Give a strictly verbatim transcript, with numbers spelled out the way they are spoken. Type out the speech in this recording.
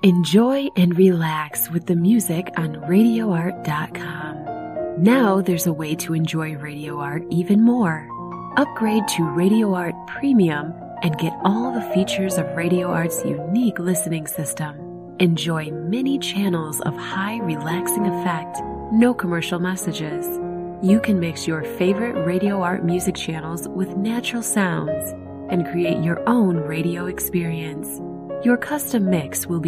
Enjoy and relax with the music on radio art dot com. Now there's a way to enjoy Radio Art even more. Upgrade to Radio Art Premium and get all the features of Radio Art's unique listening system. Enjoy many channels of high relaxing effect, no commercial messages. You can mix your favorite Radio Art music channels with natural sounds and create your own radio experience. Your custom mix will be